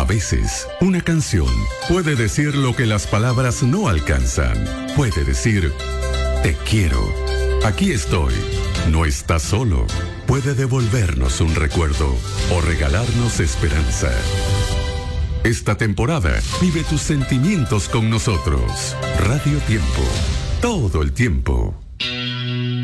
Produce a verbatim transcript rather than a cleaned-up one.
A veces, una canción puede decir lo que las palabras no alcanzan. Puede decir, te quiero, aquí estoy, no estás solo. Puede devolvernos un recuerdo o regalarnos esperanza. Esta temporada, vive tus sentimientos con nosotros. Radio Tiempo, todo el tiempo.